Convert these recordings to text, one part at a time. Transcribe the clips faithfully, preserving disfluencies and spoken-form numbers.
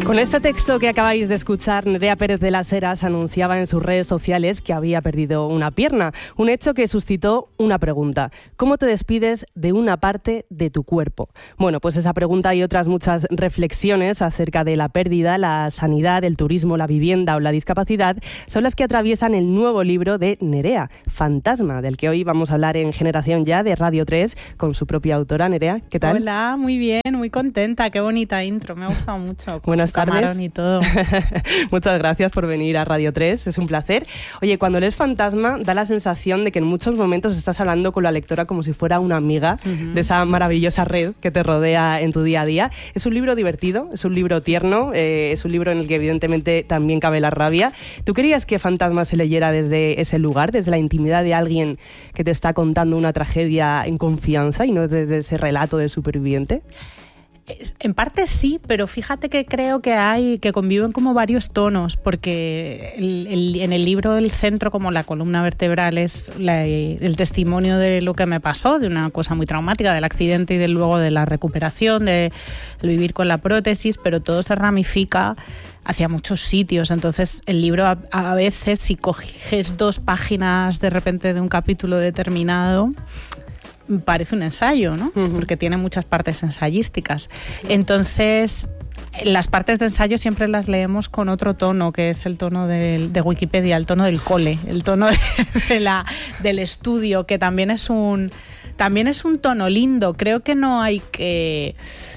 Con este texto que acabáis de escuchar, Nerea Pérez de las Heras anunciaba en sus redes sociales que había perdido una pierna, un hecho que suscitó una pregunta: ¿cómo te despides de una parte de tu cuerpo? Bueno, pues esa pregunta y otras muchas reflexiones acerca de la pérdida, la sanidad, el turismo, la vivienda o la discapacidad son las que atraviesan el nuevo libro de Nerea, Fantasma, del que hoy vamos a hablar en Generación Ya de Radio tres con su propia autora. Nerea, ¿qué tal? Hola, muy bien, muy contenta, qué bonita intro, me ha gustado mucho. Buenas tardes. Y todo. Muchas gracias por venir a Radio tres, es un placer. Oye, cuando lees Fantasma da la sensación de que en muchos momentos estás hablando con la lectora como si fuera una amiga uh-huh. de esa maravillosa red que te rodea en tu día a día. Es un libro divertido, es un libro tierno, eh, es un libro en el que evidentemente también cabe la rabia. ¿Tú querías que Fantasma se leyera desde ese lugar, desde la intimidad de alguien que te está contando una tragedia en confianza y no desde ese relato de superviviente? En parte sí, pero fíjate que creo que hay que conviven como varios tonos, porque el, el, en el libro el centro, como la columna vertebral, es la, el testimonio de lo que me pasó, de una cosa muy traumática, del accidente y de luego de la recuperación, de, de vivir con la prótesis, pero todo se ramifica hacia muchos sitios. Entonces el libro a, a veces, si coges dos páginas de repente de un capítulo determinado, parece un ensayo, ¿no? Uh-huh. Porque tiene muchas partes ensayísticas. Entonces, las partes de ensayo siempre las leemos con otro tono, que es el tono de, de Wikipedia, el tono del cole, el tono de, de la, del estudio, que también es un, también es un tono lindo. Creo que no hay que...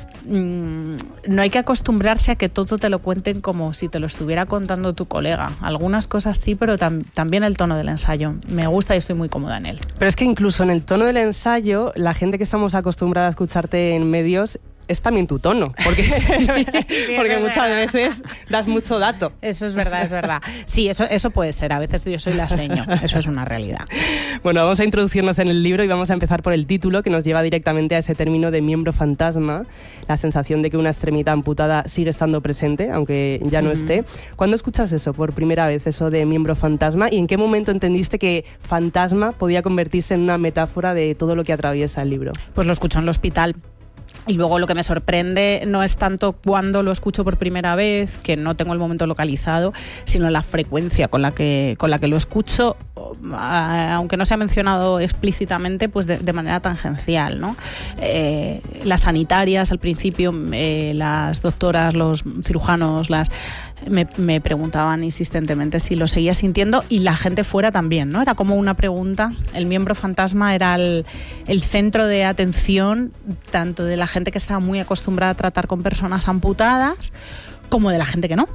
no hay que acostumbrarse a que todo te lo cuenten como si te lo estuviera contando tu colega. Algunas cosas sí, pero tam- también el tono del ensayo. Me gusta y estoy muy cómoda en él. Pero es que incluso en el tono del ensayo, la gente que estamos acostumbrada a escucharte en medios es también tu tono, porque, sí, porque muchas veces das mucho dato. Eso es verdad, es verdad. Sí, eso, eso puede ser. A veces yo soy la seño. Eso es una realidad. Bueno, vamos a introducirnos en el libro y vamos a empezar por el título, que nos lleva directamente a ese término de miembro fantasma, la sensación de que una extremidad amputada sigue estando presente, aunque ya no uh-huh. esté. ¿Cuándo escuchas eso por primera vez, eso de miembro fantasma? ¿Y en qué momento entendiste que fantasma podía convertirse en una metáfora de todo lo que atraviesa el libro? Pues lo escucho en el hospital. Y luego lo que me sorprende no es tanto cuando lo escucho por primera vez, que no tengo el momento localizado, sino la frecuencia con la que, con la que lo escucho, aunque no se ha mencionado explícitamente, pues de, de manera tangencial, ¿no? Eh, las sanitarias al principio, eh, las doctoras, los cirujanos, las me, me preguntaban insistentemente si lo seguía sintiendo, y la gente fuera también, ¿no? Era como una pregunta. El miembro fantasma era el, el centro de atención tanto de la gente que estaba muy acostumbrada a tratar con personas amputadas como de la gente que no.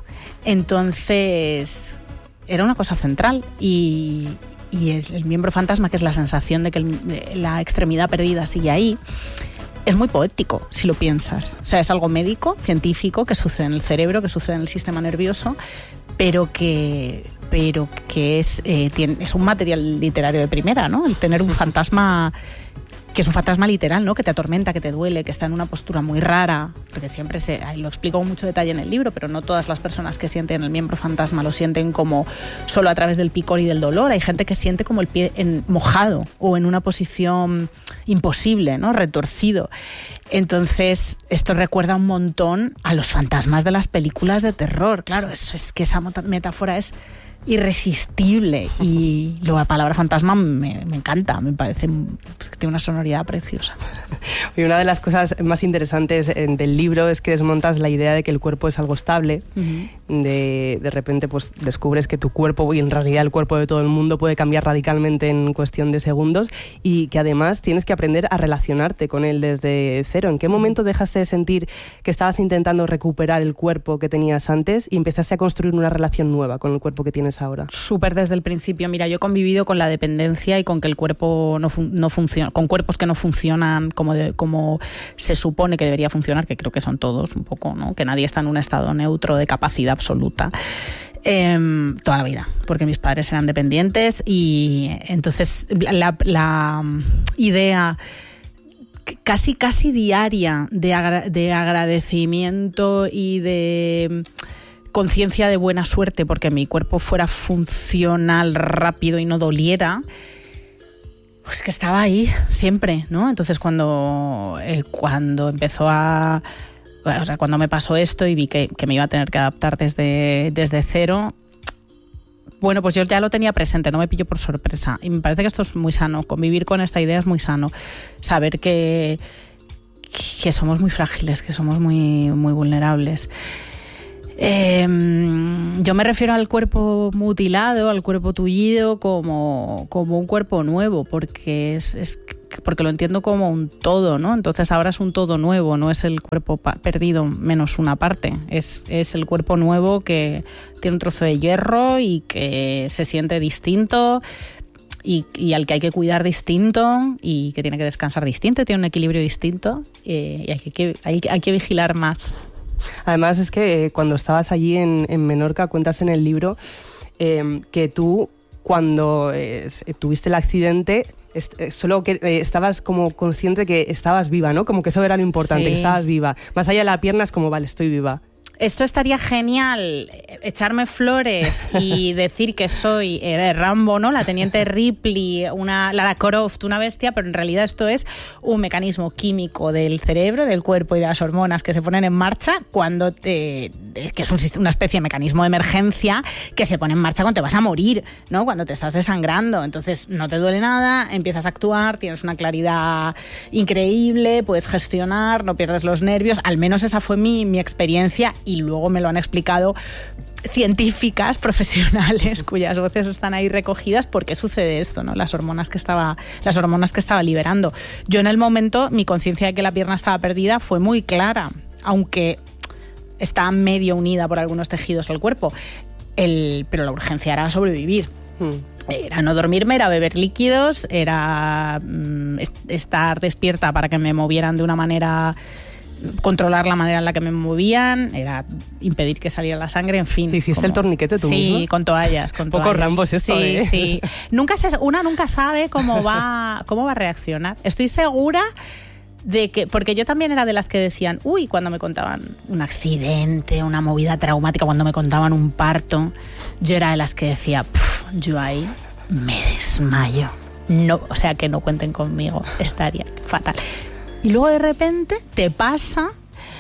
Entonces era una cosa central, y, y es el miembro fantasma, que es la sensación de que el, la extremidad perdida sigue ahí. Es muy poético, si lo piensas. O sea, es algo médico, científico, que sucede en el cerebro, que sucede en el sistema nervioso, pero que, pero que es, eh, tiene, es un material literario de primera, ¿no? El tener un fantasma, que es un fantasma literal, ¿no? Que te atormenta, que te duele, que está en una postura muy rara, porque siempre se, lo explico con mucho detalle en el libro, pero no todas las personas que sienten el miembro fantasma lo sienten como solo a través del picor y del dolor. Hay gente que siente como el pie en, mojado o en una posición imposible, ¿no? Retorcido. Entonces, esto recuerda un montón a los fantasmas de las películas de terror. Claro, eso es que esa metáfora es irresistible, y luego la palabra fantasma me, me encanta, me parece que tiene una sonoridad preciosa. Y una de las cosas más interesantes del libro es que desmontas la idea de que el cuerpo es algo estable. Uh-huh. de, de repente pues descubres que tu cuerpo, y en realidad el cuerpo de todo el mundo, puede cambiar radicalmente en cuestión de segundos, y que además tienes que aprender a relacionarte con él desde cero. ¿En qué momento dejaste de sentir que estabas intentando recuperar el cuerpo que tenías antes y empezaste a construir una relación nueva con el cuerpo que tienes ahora? Súper desde el principio. Mira, yo he convivido con la dependencia y con que el cuerpo no, fun- no funciona, con cuerpos que no funcionan como, de, como se supone que debería funcionar, que creo que son todos un poco, ¿no? Que nadie está en un estado neutro de capacidad absoluta. Eh, toda la vida, porque mis padres eran dependientes, y entonces la, la idea casi casi diaria de, agra- de agradecimiento y de conciencia de buena suerte porque mi cuerpo fuera funcional, rápido y no doliera, pues que estaba ahí siempre, ¿no? Entonces cuando, eh, cuando empezó a, o sea, cuando me pasó esto y vi que, que me iba a tener que adaptar desde, desde cero, bueno, pues yo ya lo tenía presente, no me pilló por sorpresa. Y me parece que esto es muy sano, convivir con esta idea es muy sano. Saber que, que somos muy frágiles, que somos muy, muy vulnerables. Eh, yo me refiero al cuerpo mutilado, al cuerpo tullido, como, como un cuerpo nuevo, porque es, es porque lo entiendo como un todo, ¿no? Entonces ahora es un todo nuevo, no es el cuerpo pa- perdido menos una parte, es, es el cuerpo nuevo que tiene un trozo de hierro y que se siente distinto y, y al que hay que cuidar distinto y que tiene que descansar distinto y tiene un equilibrio distinto eh, y hay que, hay, hay que vigilar más. Además es que eh, cuando estabas allí en, en Menorca, cuentas en el libro eh, que tú cuando eh, tuviste el accidente est- solo que eh, estabas como consciente que estabas viva, ¿no? Como que eso era lo importante, Sí. que estabas viva. Más allá de la pierna es como, vale, estoy viva. Esto estaría genial, echarme flores y decir que soy eh, Rambo, ¿no? La teniente Ripley, una Lara Croft, una bestia, pero en realidad esto es un mecanismo químico del cerebro, del cuerpo y de las hormonas que se ponen en marcha cuando te, que es un, una especie de mecanismo de emergencia que se pone en marcha cuando te vas a morir, ¿no? Cuando te estás desangrando. Entonces no te duele nada, empiezas a actuar, tienes una claridad increíble, puedes gestionar, no pierdes los nervios. Al menos esa fue mi, mi experiencia. Y luego me lo han explicado científicas profesionales cuyas voces están ahí recogidas. ¿Por qué sucede esto, no? Las hormonas que estaba, las hormonas que estaba liberando. Yo en el momento, mi conciencia de que la pierna estaba perdida fue muy clara, aunque está medio unida por algunos tejidos al cuerpo. El, pero la urgencia era sobrevivir. Hmm. Era no dormirme, era beber líquidos, era mm, estar despierta para que me movieran de una manera, controlar la manera en la que me movían, era impedir que saliera la sangre, en fin. ¿Te hiciste como el torniquete tú sí, misma? Sí, con toallas. Con Un poco toallas. Rambo es esto, sí, ¿eh? Sí, nunca se, una nunca sabe cómo va, cómo va a reaccionar. Estoy segura de que, porque yo también era de las que decían, uy, cuando me contaban un accidente, una movida traumática, cuando me contaban un parto, yo era de las que decía, yo ahí me desmayo. No, o sea, que no cuenten conmigo, estaría fatal. Y luego de repente te pasa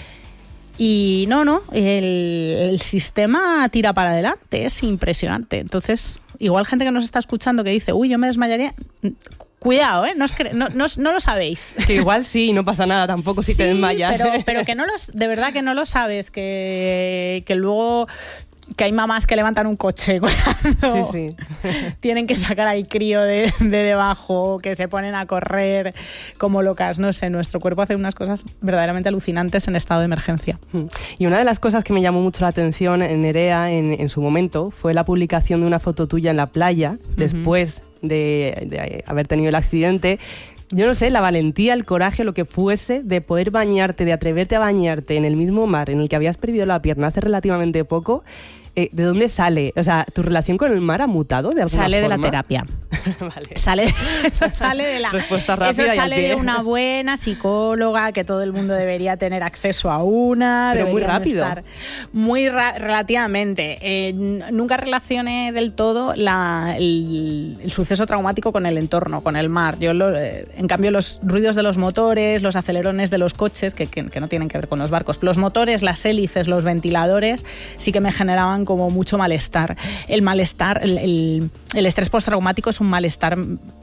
y no, no, el, el sistema tira para adelante, es impresionante. Entonces, igual gente que nos está escuchando que dice, uy, yo me desmayaría, cuidado, ¿eh? No, os cre- no, no, no lo sabéis. Que igual sí, no pasa nada tampoco si sí, te desmayas. Pero, pero que no los, de verdad que no lo sabes, que, que luego... que hay mamás que levantan un coche cuando sí, sí. tienen que sacar al crío de, de debajo, que se ponen a correr como locas. No sé, nuestro cuerpo hace unas cosas verdaderamente alucinantes en estado de emergencia. Y una de las cosas que me llamó mucho la atención, Nerea, en, en su momento, fue la publicación de una foto tuya en la playa, uh-huh. después de, de haber tenido el accidente. Yo no sé, la valentía, el coraje, lo que fuese, de poder bañarte, de atreverte a bañarte en el mismo mar en el que habías perdido la pierna hace relativamente poco. Eh, ¿De dónde sale? O sea, ¿tu relación con el mar ha mutado de alguna sale forma? Sale de la terapia. Vale. Sale, eso sale de la... Respuesta rápida. Eso sale de una buena psicóloga, que todo el mundo debería tener acceso a una. Pero muy rápido. Estar muy ra- relativamente. Eh, nunca relacioné del todo la, el, el suceso traumático con el entorno, con el mar. Yo, lo, eh, en cambio, los ruidos de los motores, los acelerones de los coches, que, que, que no tienen que ver con los barcos, los motores, las hélices, los ventiladores, sí que me generaban como mucho malestar. El malestar, el, el, el estrés postraumático es un malestar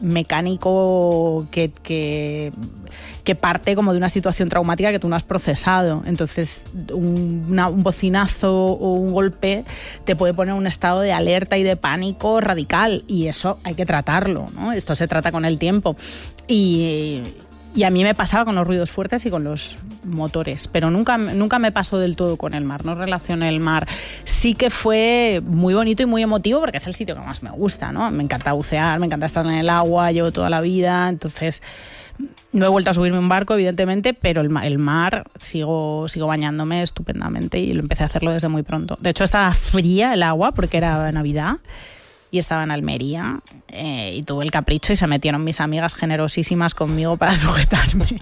mecánico que, que, que parte como de una situación traumática que tú no has procesado. Entonces, un, una, un bocinazo o un golpe te puede poner en un estado de alerta y de pánico radical, y eso hay que tratarlo, ¿no? Esto se trata con el tiempo. Y... Y a mí me pasaba con los ruidos fuertes y con los motores, pero nunca, nunca me pasó del todo con el mar, no relacioné el mar. Sí que fue muy bonito y muy emotivo porque es el sitio que más me gusta, ¿no? Me encanta bucear, me encanta estar en el agua, llevo toda la vida, entonces no he vuelto a subirme a un barco, evidentemente, pero el, el mar sigo, sigo bañándome estupendamente y lo empecé a hacerlo desde muy pronto. De hecho, estaba fría el agua porque era Navidad. Y estaba en Almería eh, y tuve el capricho y se metieron mis amigas generosísimas conmigo para sujetarme.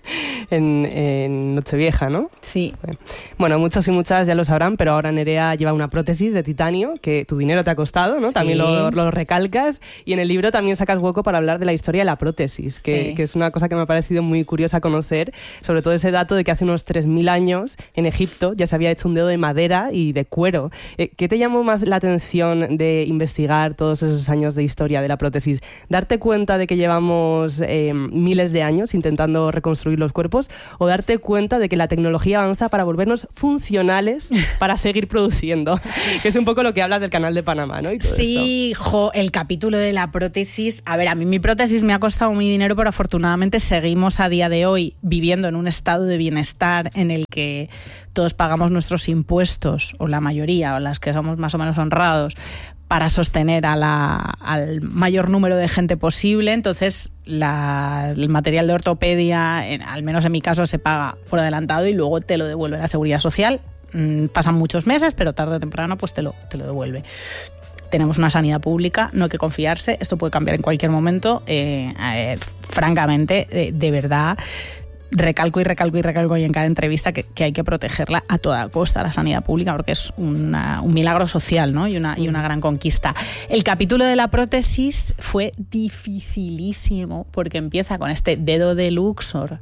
en, en Nochevieja, ¿no? Sí. Bueno, muchos y muchas ya lo sabrán, pero ahora Nerea lleva una prótesis de titanio que tu dinero te ha costado, ¿no? Sí. También lo, lo recalcas, y en el libro también sacas hueco para hablar de la historia de la prótesis, que, sí. que es una cosa que me ha parecido muy curiosa conocer, sobre todo ese dato de que hace unos tres mil años en Egipto ya se había hecho un dedo de madera y de cuero. Eh, ¿Qué te llamó más la atención de investigar todos esos años de historia de la prótesis? ¿Darte cuenta de que llevamos eh, miles de años intentando reconstruir los cuerpos, o darte cuenta de que la tecnología avanza para volvernos funcionales para seguir produciendo? Que es un poco lo que hablas del Canal de Panamá, ¿no? Y todo sí, esto. Jo, el capítulo de la prótesis. A ver, a mí mi prótesis me ha costado muy dinero, pero afortunadamente seguimos a día de hoy viviendo en un estado de bienestar en el que todos pagamos nuestros impuestos, o la mayoría, o las que somos más o menos honrados, para sostener a la, al mayor número de gente posible. Entonces, la, el material de ortopedia, en, al menos en mi caso, se paga por adelantado y luego te lo devuelve la Seguridad Social. Mm, pasan muchos meses, pero tarde o temprano pues te lo, te lo devuelve. Tenemos una sanidad pública, no hay que confiarse, esto puede cambiar en cualquier momento. Eh, eh, francamente, eh, de verdad, recalco y recalco y recalco y en cada entrevista que, que hay que protegerla a toda costa, la sanidad pública, porque es una, un milagro social, ¿no? y, una, y una gran conquista. El capítulo de la prótesis fue dificilísimo porque empieza con este dedo de Luxor,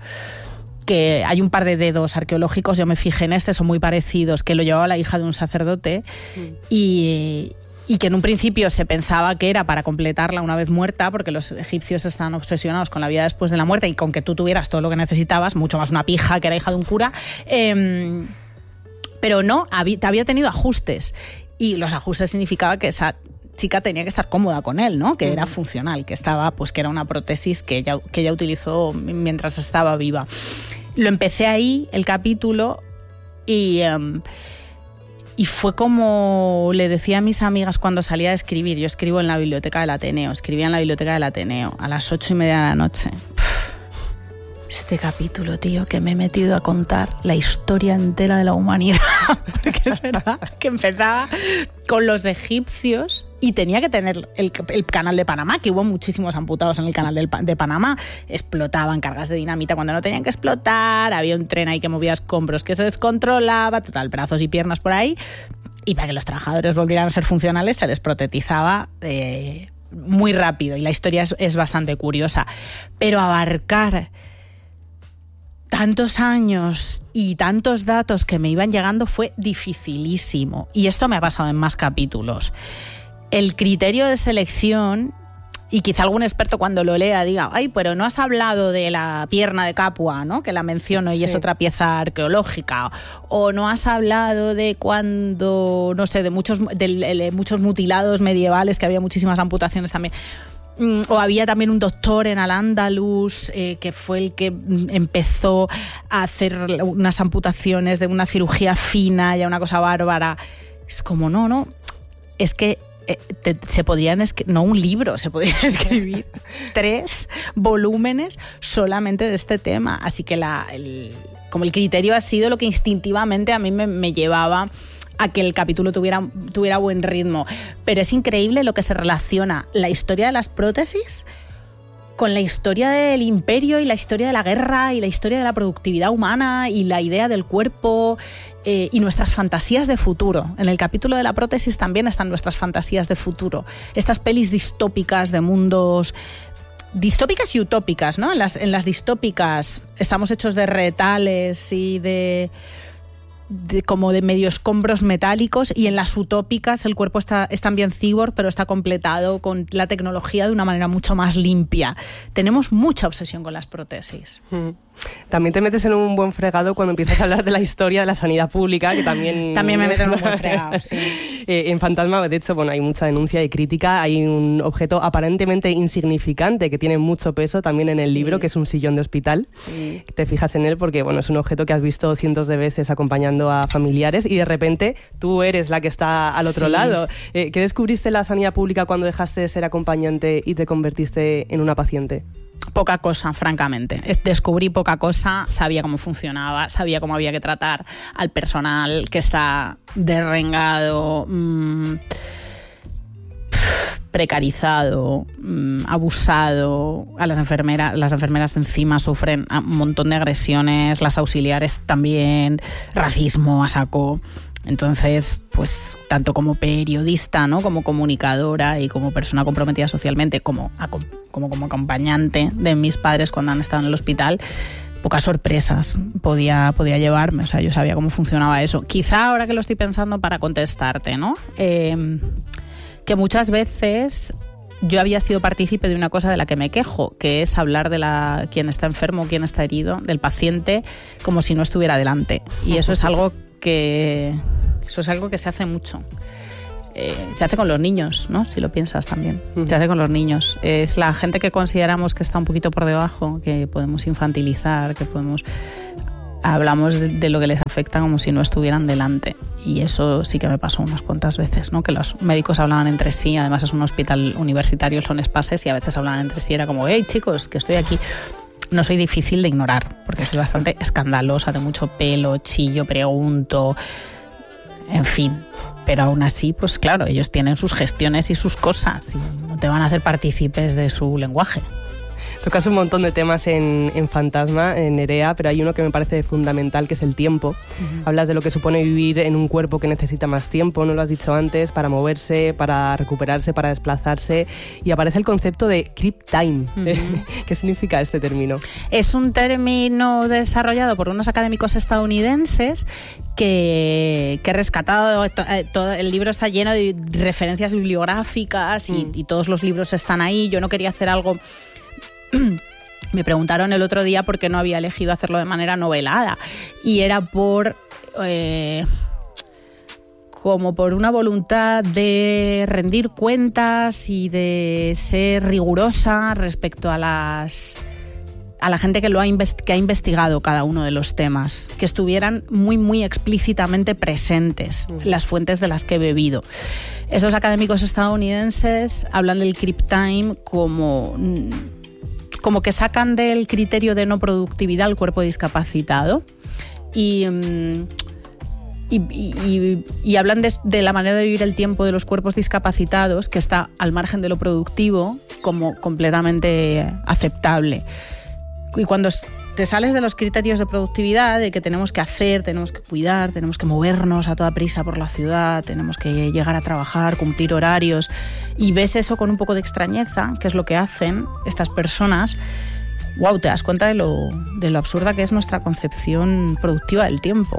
que hay un par de dedos arqueológicos, yo me fijé en este, son muy parecidos, que lo llevaba la hija de un sacerdote, sí. y... y que en un principio se pensaba que era para completarla una vez muerta, porque los egipcios están obsesionados con la vida después de la muerte y con que tú tuvieras todo lo que necesitabas, mucho más una pija que era hija de un cura, eh, pero no, había, había tenido ajustes, y los ajustes significaba que esa chica tenía que estar cómoda con él, ¿no? Que era funcional, que estaba, pues que era una prótesis que ella, que ella utilizó mientras estaba viva. Lo empecé ahí, el capítulo, y... Um, Y fue como le decía a mis amigas cuando salía a escribir. Yo escribo en la biblioteca del Ateneo, escribía en la biblioteca del Ateneo a las ocho y media de la noche. Este capítulo, tío, que me he metido a contar la historia entera de la humanidad. Porque es verdad que empezaba con los egipcios y tenía que tener el, el Canal de Panamá, que hubo muchísimos amputados en el Canal del, de Panamá. Explotaban cargas de dinamita cuando no tenían que explotar, había un tren ahí que movía escombros que se descontrolaba, total, brazos y piernas por ahí. Y para que los trabajadores volvieran a ser funcionales se les protetizaba eh, muy rápido. Y la historia es, es bastante curiosa. Pero abarcar tantos años y tantos datos que me iban llegando fue dificilísimo. Y esto me ha pasado en más capítulos. El criterio de selección, y quizá algún experto cuando lo lea diga, ay, pero no has hablado de la pierna de Capua, ¿no? Que la menciono y sí. Es otra pieza arqueológica. O no has hablado de cuando, no sé, de muchos, de, de muchos mutilados medievales, que había muchísimas amputaciones también. O había también un doctor en Al-Ándalus eh, que fue el que empezó a hacer unas amputaciones de una cirugía fina y a una cosa bárbara. Es como, no, no, es que eh, te, se podrían, escri- no un libro, se podrían escribir tres volúmenes solamente de este tema. Así que la, el, como el criterio ha sido lo que instintivamente a mí me, me llevaba a que el capítulo tuviera, tuviera buen ritmo. Pero es increíble lo que se relaciona la historia de las prótesis con la historia del imperio y la historia de la guerra y la historia de la productividad humana y la idea del cuerpo eh, y nuestras fantasías de futuro. En el capítulo de la prótesis también están nuestras fantasías de futuro. Estas pelis distópicas de mundos distópicas y utópicas, ¿no? En las, en las distópicas estamos hechos de retales y de... De, como de medio escombros metálicos, y en las utópicas el cuerpo está, es también cyborg, pero está completado con la tecnología de una manera mucho más limpia. Tenemos mucha obsesión con las prótesis. Mm. También te metes en un buen fregado cuando empiezas a hablar de la historia de la sanidad pública, que también... También me meto en un buen fregado, sí. eh, en Fantasma, de hecho, bueno, hay mucha denuncia y crítica. Hay un objeto aparentemente insignificante que tiene mucho peso también en el sí. libro, que es un sillón de hospital. Sí. Te fijas en él porque, bueno, es un objeto que has visto cientos de veces acompañando a familiares y de repente tú eres la que está al otro sí. lado. Eh, ¿Qué descubriste en la sanidad pública cuando dejaste de ser acompañante y te convertiste en una paciente? Poca cosa, francamente. Descubrí poca cosa, sabía cómo funcionaba, sabía cómo había que tratar al personal que está derrengado, mmm, precarizado, mmm, abusado. A las enfermeras, las enfermeras encima sufren un montón de agresiones, las auxiliares también, racismo a saco. Entonces, pues tanto como periodista, ¿no?, como comunicadora y como persona comprometida socialmente, como, como, como acompañante de mis padres cuando han estado en el hospital, pocas sorpresas podía, podía llevarme. O sea, yo sabía cómo funcionaba eso. Quizá ahora que lo estoy pensando para contestarte, ¿no? Eh, que muchas veces yo había sido partícipe de una cosa de la que me quejo, que es hablar de la quien está enfermo, quien está herido, del paciente, como si no estuviera delante. Y eso es algo que eso es algo que se hace mucho. Eh, se hace con los niños, ¿no? Si lo piensas también. Uh-huh. Se hace con los niños. Es la gente que consideramos que está un poquito por debajo, que podemos infantilizar, que podemos... Hablamos de, de lo que les afecta como si no estuvieran delante. Y eso sí que me pasó unas cuantas veces, ¿no? Que los médicos hablaban entre sí. Además es un hospital universitario, son espases, y a veces hablaban entre sí. Era como, hey, chicos, que estoy aquí. No soy difícil de ignorar, porque soy bastante escandalosa, de mucho pelo, chillo, pregunto, en fin. Pero aún así, pues claro, ellos tienen sus gestiones y sus cosas y no te van a hacer partícipes de su lenguaje. Tocas un montón de temas en, en Fantasma, en Nerea, pero hay uno que me parece fundamental, que es el tiempo. Uh-huh. Hablas de lo que supone vivir en un cuerpo que necesita más tiempo, no lo has dicho antes, para moverse, para recuperarse, para desplazarse, y aparece el concepto de creep time. Uh-huh. ¿Qué significa este término? Es un término desarrollado por unos académicos estadounidenses que, que he rescatado. Todo el libro está lleno de referencias bibliográficas y, mm. y todos los libros están ahí. Yo no quería hacer algo... Me preguntaron el otro día por qué no había elegido hacerlo de manera novelada, y era por eh, como por una voluntad de rendir cuentas y de ser rigurosa respecto a las a la gente que lo ha, invest- que ha investigado cada uno de los temas, que estuvieran muy muy explícitamente presentes uh-huh. las fuentes de las que he bebido. Esos académicos estadounidenses hablan del creep time como como que sacan del criterio de no productividad al cuerpo discapacitado y, y, y, y hablan de, de la manera de vivir el tiempo de los cuerpos discapacitados, que está al margen de lo productivo, como completamente aceptable. Y cuando te sales de los criterios de productividad, de que tenemos que hacer, tenemos que cuidar, tenemos que movernos a toda prisa por la ciudad, tenemos que llegar a trabajar, cumplir horarios, y ves eso con un poco de extrañeza, que es lo que hacen estas personas, wow, te das cuenta de lo, de lo absurda que es nuestra concepción productiva del tiempo.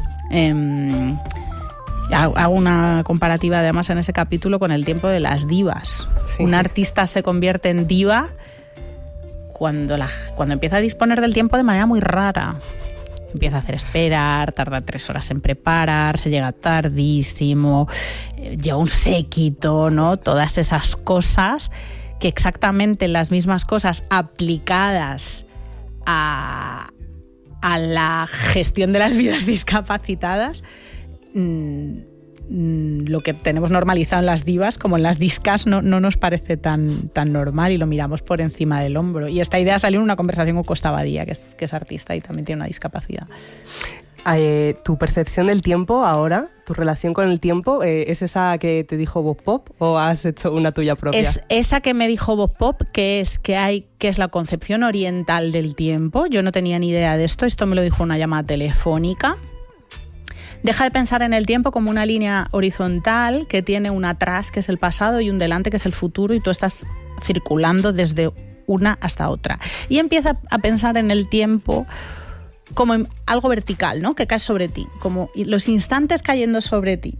Eh, hago una comparativa además en ese capítulo con el tiempo de las divas. Sí. Un artista se convierte en diva Cuando, la, cuando empieza a disponer del tiempo de manera muy rara. Empieza a hacer esperar, tarda tres horas en prepararse, llega tardísimo, eh, lleva un séquito, ¿no? Todas esas cosas que exactamente las mismas cosas aplicadas a, a la gestión de las vidas discapacitadas, mmm, lo que tenemos normalizado en las divas, como en las discas, no, no nos parece tan, tan normal y lo miramos por encima del hombro. Y esta idea salió en una conversación con Costa Badía, que es, que es artista y también tiene una discapacidad. Eh, ¿Tu percepción del tiempo ahora, tu relación con el tiempo, eh, es esa que te dijo Bob Pop o has hecho una tuya propia? Es esa que me dijo Bob Pop, que es, que hay, que es la concepción oriental del tiempo. Yo no tenía ni idea de esto, esto me lo dijo una llamada telefónica. Deja de pensar en el tiempo como una línea horizontal que tiene un atrás, que es el pasado, y un delante, que es el futuro, y tú estás circulando desde una hasta otra. Y empieza a pensar en el tiempo como algo vertical, ¿no? Que cae sobre ti, como los instantes cayendo sobre ti.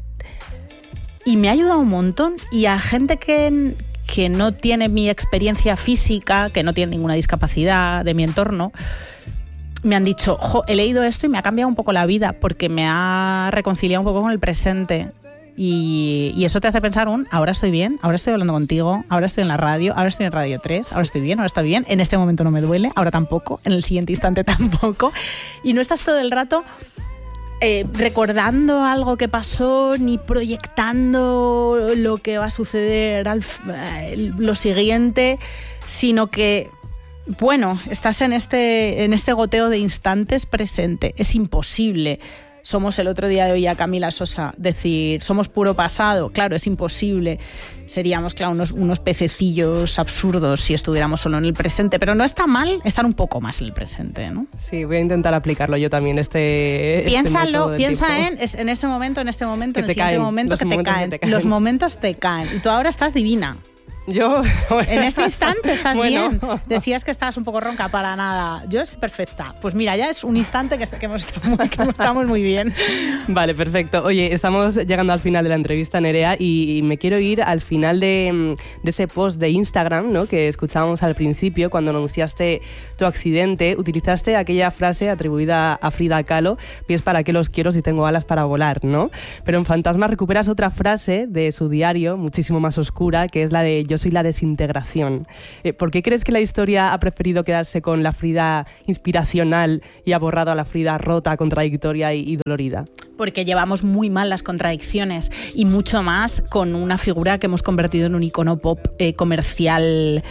Y me ha ayudado un montón. Y a gente que, que no tiene mi experiencia física, que no tiene ninguna discapacidad de mi entorno, me han dicho, jo, he leído esto y me ha cambiado un poco la vida, porque me ha reconciliado un poco con el presente. Y, y eso te hace pensar un, ahora estoy bien, ahora estoy hablando contigo, ahora estoy en la radio, ahora estoy en Radio tres, ahora estoy bien, ahora estoy bien, en este momento no me duele, ahora tampoco, en el siguiente instante tampoco. Y no estás todo el rato eh, recordando algo que pasó, ni proyectando lo que va a suceder al, eh, lo siguiente, sino que bueno, estás en este, en este goteo de instantes presente. Es imposible Somos, el otro día oía a Camila Sosa decir, somos puro pasado. Claro, es imposible. Seríamos, claro, unos, unos pececillos absurdos si estuviéramos solo en el presente. Pero no está mal estar un poco más en el presente, ¿no? Sí, voy a intentar aplicarlo yo también, este Piénsalo, este piensa en, en este momento, en este momento, que en el te siguiente caen, momento que te, caen. que te caen. Los momentos te caen. Y tú ahora estás divina. Yo, bueno, en este instante estás bueno. bien. Decías que estabas un poco ronca, para nada. Yo estoy perfecta. Pues mira, ya es un instante que, que, hemos estado muy, que estamos muy bien. Vale, perfecto. Oye, estamos llegando al final de la entrevista, Nerea, y, y me quiero ir al final de, de ese post de Instagram, ¿no?, que escuchábamos al principio cuando anunciaste tu accidente. Utilizaste aquella frase atribuida a Frida Kahlo, pies para qué los quiero si tengo alas para volar, ¿no? Pero en Fantasma recuperas otra frase de su diario, muchísimo más oscura, que es la de yo soy la desintegración. Eh, ¿Por qué crees que la historia ha preferido quedarse con la Frida inspiracional y ha borrado a la Frida rota, contradictoria y, y dolorida? Porque llevamos muy mal las contradicciones y mucho más con una figura que hemos convertido en un icono pop eh, comercial.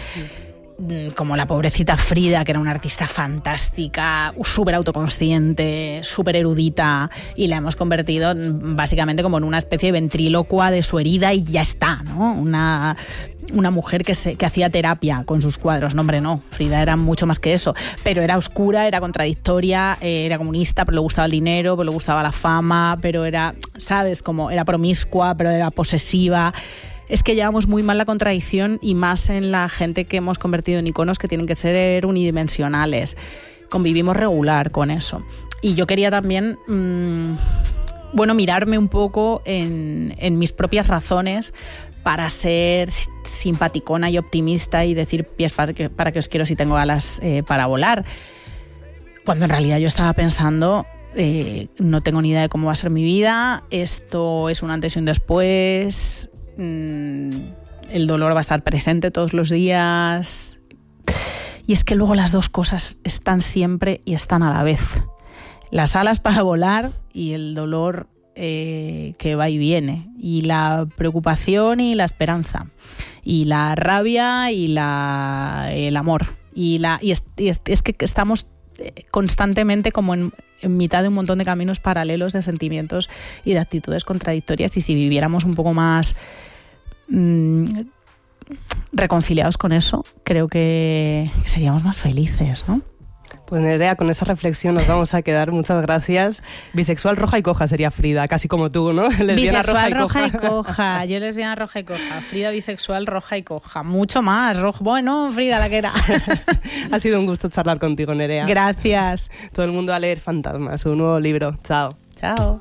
Como la pobrecita Frida, que era una artista fantástica, súper autoconsciente, súper erudita, y la hemos convertido básicamente como en una especie de ventrílocua de su herida y ya está, ¿no? Una, una mujer que, se, que hacía terapia con sus cuadros. No, hombre, no. Frida era mucho más que eso. Pero era oscura, era contradictoria, era comunista, pero le gustaba el dinero, pero le gustaba la fama, pero era, ¿sabes? Como era promiscua, pero era posesiva. Es que llevamos muy mal la contradicción y más en la gente que hemos convertido en iconos que tienen que ser unidimensionales. Convivimos regular con eso. Y yo quería también, mmm, bueno, mirarme un poco en, en mis propias razones para ser simpaticona y optimista y decir pies para que, para que os quiero si tengo alas eh, para volar. Cuando en realidad yo estaba pensando... Eh, no tengo ni idea de cómo va a ser mi vida, esto es un antes y un después... el dolor va a estar presente todos los días y es que luego las dos cosas están siempre y están a la vez, las alas para volar y el dolor eh, que va y viene, y la preocupación y la esperanza, y la rabia y la, el amor, y, la, y, es, y es, es que estamos constantemente como en, en mitad de un montón de caminos paralelos de sentimientos y de actitudes contradictorias, y si viviéramos un poco más mmm, reconciliados con eso, creo que seríamos más felices, ¿no? Pues Nerea, con esa reflexión nos vamos a quedar. Muchas gracias. Bisexual roja y coja sería Frida, casi como tú, ¿no? Lesbiana bisexual roja y roja coja. y coja. Yo lesbiana roja y coja. Frida bisexual roja y coja. Mucho más. Rojo. Bueno, Frida la que era. Ha sido un gusto charlar contigo, Nerea. Gracias. Todo el mundo a leer Fantasma, su nuevo libro. Chao. Chao.